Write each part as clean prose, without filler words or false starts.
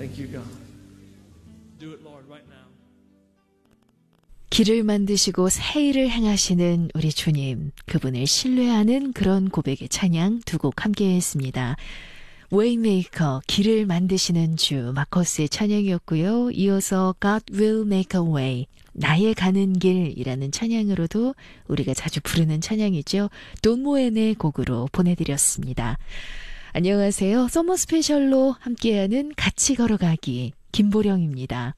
Thank you, God. Do it, Lord, right now. 길을 만드시고 새 일을 행하시는 우리 주님, 그분을 신뢰하는 그런 고백의 찬양 두 곡 함께 했습니다. 웨이메이커, 길을 만드시는 주, 마커스의 찬양이었고요. 이어서 God will make a way, 나의 가는 길이라는 찬양으로도 우리가 자주 부르는 찬양이죠. 돈 모엔의 곡으로 보내드렸습니다. 안녕하세요. 서머 스페셜로 함께하는 같이 걸어가기 김보령입니다.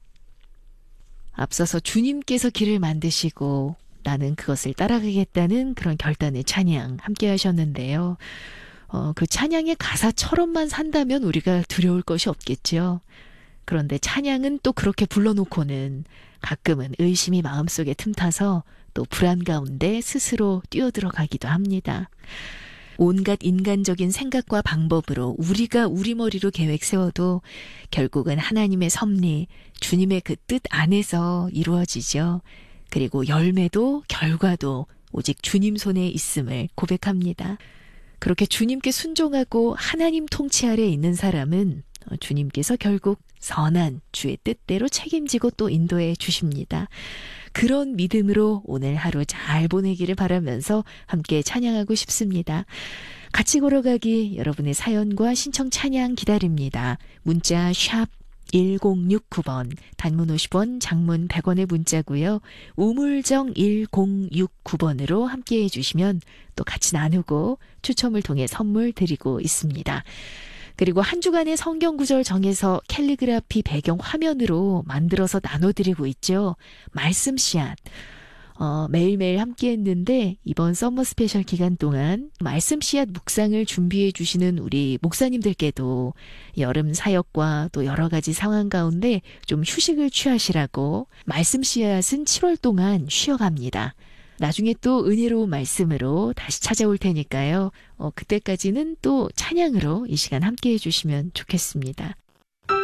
앞서서 주님께서 길을 만드시고 나는 그것을 따라가겠다는 그런 결단의 찬양 함께 하셨는데요. 그 찬양의 가사처럼만 산다면 우리가 두려울 것이 없겠죠. 그런데 찬양은 또 그렇게 불러놓고는 가끔은 의심이 마음속에 틈타서 또 불안 가운데 스스로 뛰어들어가기도 합니다. 온갖 인간적인 생각과 방법으로 우리가 우리 머리로 계획 세워도 결국은 하나님의 섭리, 주님의 그 뜻 안에서 이루어지죠. 그리고 열매도 결과도 오직 주님 손에 있음을 고백합니다. 그렇게 주님께 순종하고 하나님 통치 아래 있는 사람은 주님께서 결국 선한 주의 뜻대로 책임지고 또 인도해 주십니다. 그런 믿음으로 오늘 하루 잘 보내기를 바라면서 함께 찬양하고 싶습니다. 같이 걸어가기 여러분의 사연과 신청 찬양 기다립니다. 문자 샵 1069번, 단문 50원, 장문 100원의 문자고요. 우물정 1069번으로 함께해 주시면 또 같이 나누고 추첨을 통해 선물 드리고 있습니다. 그리고 한 주간의 성경 구절 정해서 캘리그라피 배경 화면으로 만들어서 나눠드리고 있죠. 말씀 씨앗. 매일매일 함께 했는데 이번 서머 스페셜 기간 동안 말씀 씨앗 묵상을 준비해 주시는 우리 목사님들께도 여름 사역과 또 여러 가지 상황 가운데 좀 휴식을 취하시라고 말씀 씨앗은 7월 동안 쉬어갑니다. 나중에 또 은혜로운 말씀으로 다시 찾아올 테니까요. 그때까지는 또 찬양으로 이 시간 함께 해주시면 좋겠습니다.